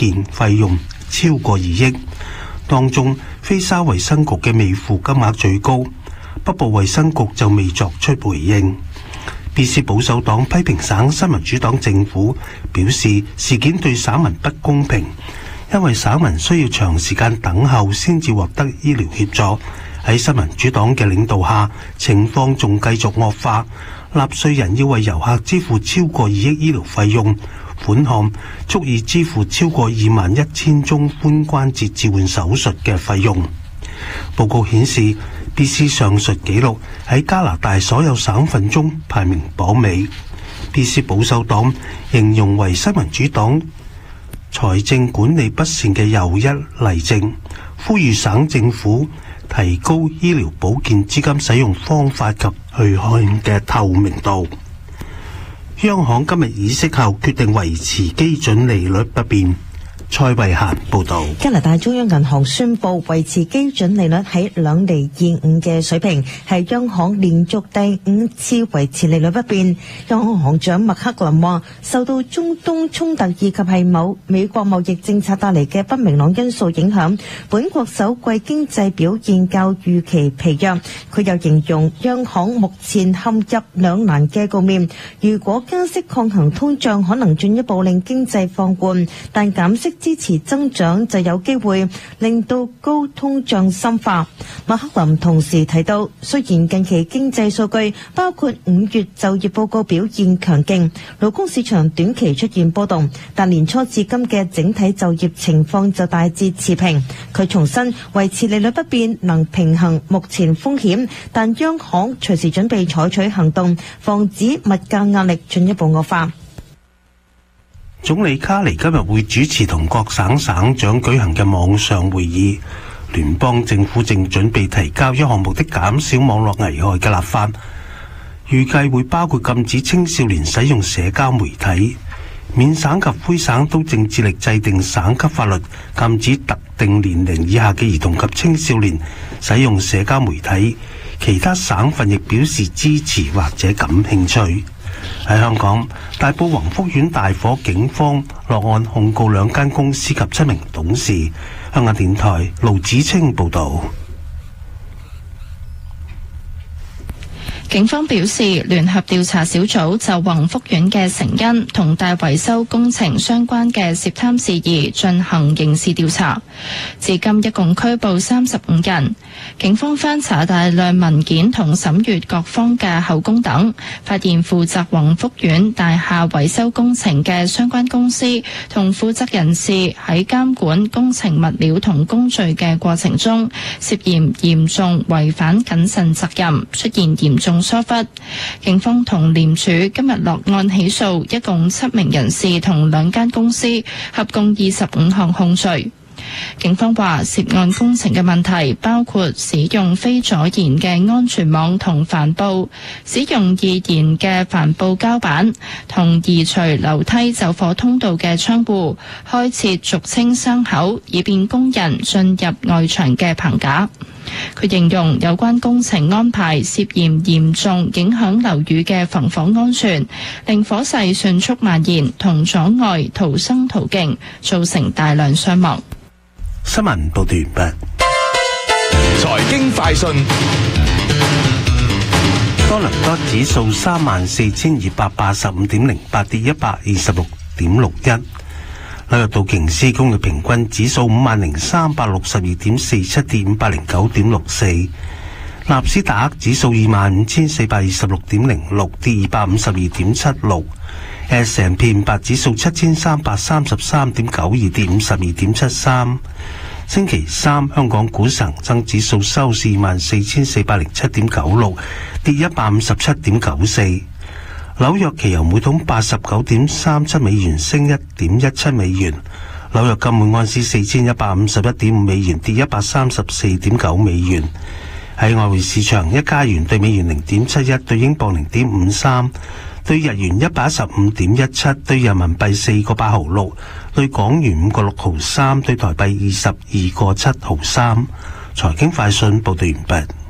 健費用超過2億，當中菲沙衛生局嘅未付金額最高，北部衛生局就未作出回應。BC 保守黨批評省新民主黨政府，表示事件對省民不公平，因為省民需要長時間等候先至獲得醫療協助。喺新民主黨嘅領導下，情況仲繼續惡化，納稅人要為遊客支付超過2億醫療費用，款項足以支付超過21,000宗髖關節置換手術嘅費用。報告顯示，BC 上述紀錄喺加拿大所有省份中排名榜尾。BC 保守黨形容為新民主黨財政管理不善嘅又一例證，呼籲省政府提高醫療保健資金使用方法及去向嘅透明度。央行今日議息後決定維持基準利率不變。蔡慧嫻報道， 加拿大中央銀行宣布維持基準利率喺2.25%嘅水平，係央行連續第5次維持利率不變。央行行長麥克林話，受到中東衝突以及係美國貿易政策帶嚟嘅不明朗因素影響，本國首季經濟表現較預期疲弱。佢又形容央行目前陷入兩難嘅局面，如果加息抗衡通脹，可能進一步令經濟放緩，但減息支持增長就有機會令到高通脹深化。馬克林同時提到，雖然近期經濟數據包括5月就業報告表現強勁，勞工市場短期出現波動，但年初至今嘅整體就業情況就大致持平。佢重申維持利率不變能平衡目前風險，但央行隨時準備採取行動，防止物價壓力進一步惡化。 總理卡尼今日會主持同各省省長舉行嘅網上會議。聯邦政府正準備提交一項目的減少網絡危害嘅立法，預計會包括禁止青少年使用社交媒體。緬省及魁省都正致力制定省級法律，禁止特定年齡以下嘅兒童及青少年使用社交媒體。其他省份亦表示支持或者感興趣。喺香港，大埔宏福苑大火，警方落案控告2間公司及7名董事。香港電台盧子清報道。 警方表示，聯合調查小組就宏福苑嘅成因同大維修工程相關嘅涉貪事宜進行刑事調查，至今一共拘捕35人。警方翻查大量文件同審閱各方嘅口供等，發現負責宏福苑大廈維修工程嘅相關公司同負責人士喺監管工程物料同工序嘅過程中，涉嫌嚴重違反謹慎責任，出現嚴重疏忽。警方同廉署今日落案起訴一共7名人士同2間公司，合共25項控罪。警方話，涉案工程嘅問題包括使用非阻燃嘅安全網同帆布，使用易燃嘅帆布膠板，同移除樓梯走火通道嘅窗戶，開設俗稱窗口，以便工人進入外牆嘅棚架。佢形容有關工程安排涉嫌嚴重影響樓宇嘅防火安全，令火勢迅速蔓延同阻礙逃生途徑，造成大量傷亡。 新聞報道完畢。 財經快訊。 多倫多指數34,285.08，跌126.61。紐約道瓊斯工業平均指數50,362.47，跌509.64。納斯達克指數25,426.06，跌252.76。S&P 500指數7,333.92，跌52.73。星期三香港股市恒生指數收市24,407.96，跌157.94。紐約期油每桶89.37美元，升1.17美元。紐約金每安士4,151.5美元，跌134.9美元。喺外匯市場，一加元對美元0.71，對英鎊0.53，對日元115.17，對人民幣4個8毫6，對港元5個6毫3，對台幣22個7毫3。財經快訊報道完畢。